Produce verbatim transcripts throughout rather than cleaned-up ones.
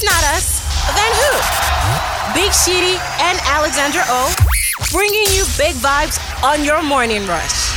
not us, then who? Big Sheedy and Alexandra O, bringing you big vibes on your morning rush.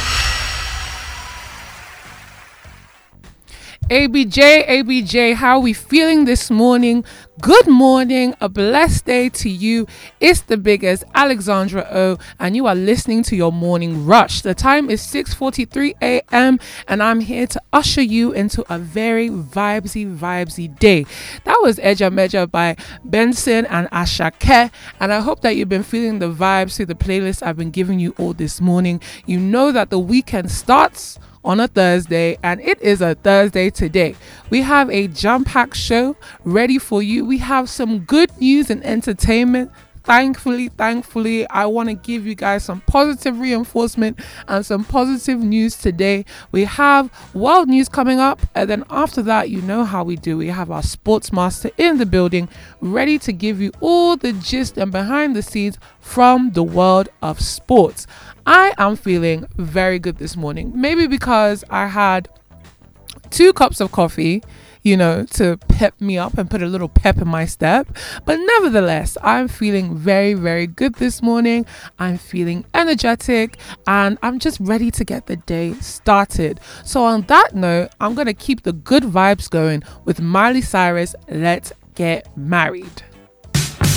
A B J, A B J, how are we feeling this morning? Good morning, a blessed day to you. It's the biggest, Alexandra O, and you are listening to your morning rush. The time is six forty-three a.m. and I'm here to usher you into a very vibesy, vibesy day. That was Eja Meja by Benson and Ashake, and I hope that you've been feeling the vibes through the playlist I've been giving you all this morning. You know that the weekend starts on a Thursday, and it is a Thursday today. We have a jam-packed show ready for you. We have some good news and entertainment. Thankfully, thankfully, I want to give you guys some positive reinforcement and some positive news today. We have world news coming up, and then after that, you know how we do. We have our sports master in the building, ready to give you all the gist and behind the scenes from the world of sports. I am feeling very good this morning, maybe because I had two cups of coffee, you know, to pep me up and put a little pep in my step. But nevertheless, I'm feeling very, very good this morning. I'm feeling energetic and I'm just ready to get the day started. So on that note, I'm going to keep the good vibes going with Miley Cyrus, Let's Get Married.